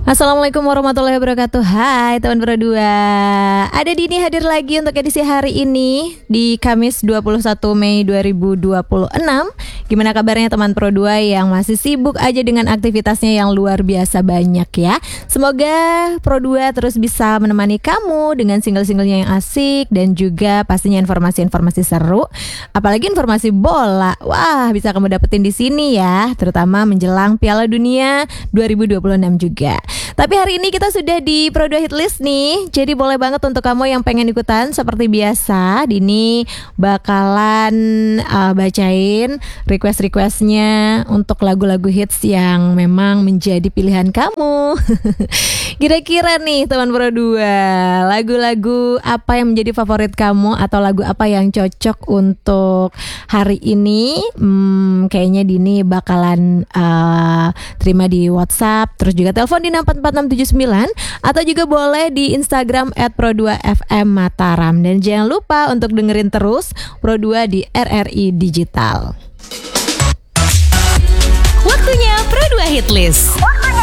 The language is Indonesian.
Assalamualaikum warahmatullahi wabarakatuh. Hai teman Pro 2. Ada Dini hadir lagi untuk edisi hari ini di Kamis 21 Mei 2026. Gimana kabarnya teman Pro 2 yang masih sibuk aja dengan aktivitasnya yang luar biasa banyak ya. Semoga Pro 2 terus bisa menemani kamu dengan single-singlenya yang asik dan juga pastinya informasi-informasi seru. Apalagi informasi bola. Wah, bisa kamu dapetin di sini ya, terutama menjelang Piala Dunia 2026 juga. Tapi hari ini kita sudah di Pro 2 Hitlist nih. Jadi boleh banget untuk kamu yang pengen ikutan. Seperti biasa, Dini bakalan bacain request-requestnya untuk lagu-lagu hits yang memang menjadi pilihan kamu. Kira-kira nih teman Pro 2, lagu-lagu apa yang menjadi favorit kamu atau lagu apa yang cocok untuk hari ini? Kayaknya Dini bakalan terima di WhatsApp, terus juga telepon di 64679 atau juga boleh di Instagram @pro2fm Mataram. Dan jangan lupa untuk dengerin terus Pro 2 di RRI Digital. Waktunya Pro 2 Hitlist.